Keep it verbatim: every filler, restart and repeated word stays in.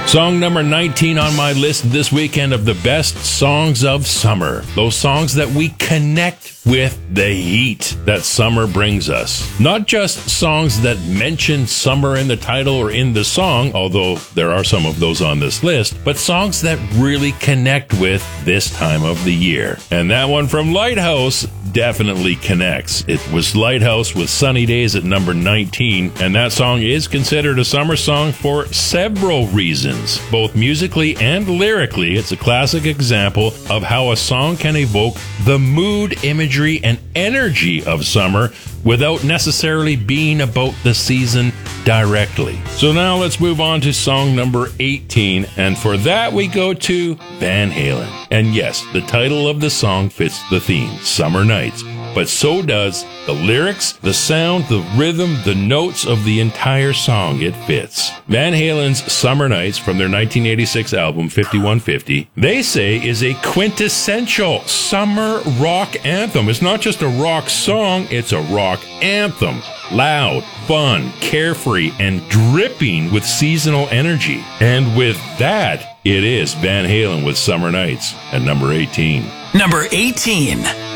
Song number nineteen on my list this weekend of the best songs of summer. Those songs that we connect with the heat that summer brings us. Not just songs that mention summer in the title or in the song, although there are some of those on this list, but songs that really connect with this time of the year. And that one from Lighthouse definitely connects. It was Lighthouse with Sunny Days at number nineteen, and that song is considered a summer song for several reasons. Both musically and lyrically, it's a classic example of how a song can evoke the mood, imagery, and energy of summer without necessarily being about the season directly. So now let's move on to song number eighteen, and for that we go to Van Halen. And yes, the title of the song fits the theme, Summer Nights. But so does the lyrics, the sound, the rhythm, the notes of the entire song. It fits. Van Halen's Summer Nights from their nineteen eighty-six album fifty-one fifty, they say is a quintessential summer rock anthem. It's not just a rock song, it's a rock anthem. Loud, fun, carefree, and dripping with seasonal energy. And with that, it is Van Halen with Summer Nights at number eighteen. Number eighteen.